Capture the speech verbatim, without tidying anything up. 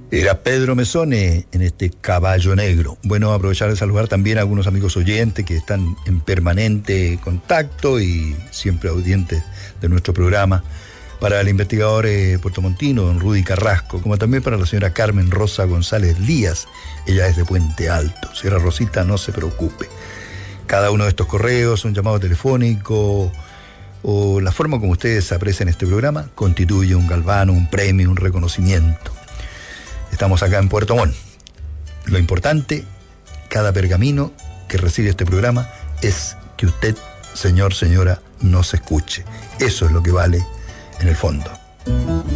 Era Pedro Mesone en este Caballo Negro. Bueno, aprovechar de saludar también a algunos amigos oyentes que están en permanente contacto y siempre audientes de nuestro programa. Para el investigador eh, puertomontino, don Rudy Carrasco, como también para la señora Carmen Rosa González Díaz. Ella es de Puente Alto. Señora Rosita, no se preocupe. Cada uno de estos correos, un llamado telefónico o la forma como ustedes aprecian este programa, constituye un galvano, un premio, un reconocimiento. Estamos acá en Puerto Montt. Lo importante, cada pergamino que recibe este programa es que usted, señor, señora, nos escuche. Eso es lo que vale en el fondo.